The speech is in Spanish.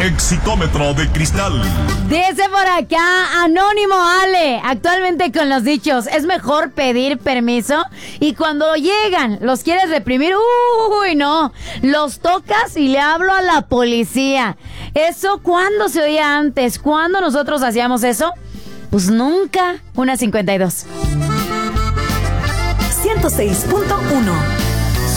Exitômetro de cristal. Dice por acá, Anónimo Ale, actualmente con los dichos, es mejor pedir permiso y cuando llegan, los quieres reprimir, uy, no, los tocas y le hablo a la policía. ¿Eso cuándo se oía antes? ¿Cuándo nosotros hacíamos eso? Pues nunca. 1:52. 106.1